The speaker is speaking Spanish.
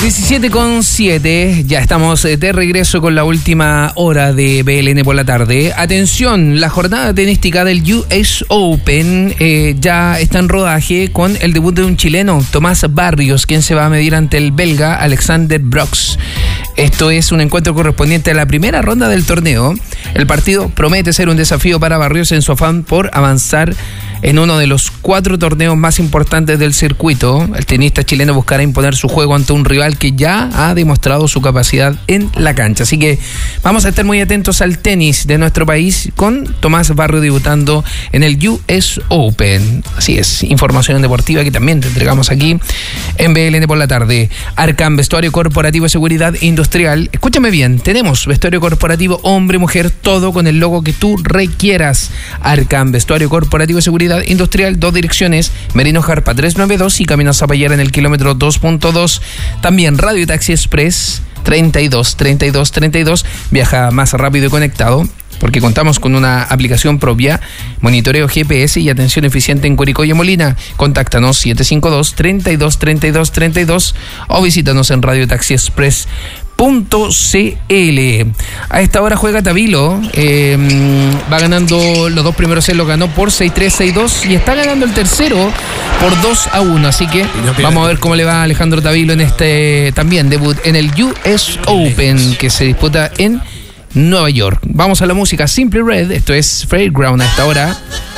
17:07, ya estamos de regreso con la última hora de BLN por la tarde. Atención, la jornada tenística del US Open ya está en rodaje con el debut de un chileno, Tomás Barrios, quien se va a medir ante el belga Alexander Brooks. Esto es un encuentro correspondiente a la primera ronda del torneo. El partido promete ser un desafío para Barrios en su afán por avanzar en uno de los 4 torneos más importantes del circuito. El tenista chileno buscará imponer su juego ante un rival que ya ha demostrado su capacidad en la cancha. Así que vamos a estar muy atentos al tenis de nuestro país con Tomás Barrios debutando en el US Open. Así es, información deportiva que también te entregamos aquí en BLN por la tarde. Arcam, vestuario corporativo y seguridad industrial. Escúchame bien, tenemos vestuario corporativo hombre, mujer, todo con el logo que tú requieras. Arcam, vestuario corporativo y seguridad industrial, 2 direcciones, Merino Jarpa 392 y Camino Zapallar en el kilómetro 2.2. También Radio y Taxi Express 32. Viaja más rápido y conectado porque contamos con una aplicación propia, monitoreo GPS y atención eficiente en Curicó y Molina. Contáctanos 752-32 o visítanos en radiotaxiexpress.cl. A esta hora juega Tavilo, va ganando los 2 primeros sets, lo ganó por 6-3, 6-2 y está ganando el tercero por 2-1, así que vamos a ver cómo le va a Alejandro Tavilo en este también debut en el US Open que se disputa en Nueva York. Vamos a la música. Simply Red, esto es Fairground a esta hora.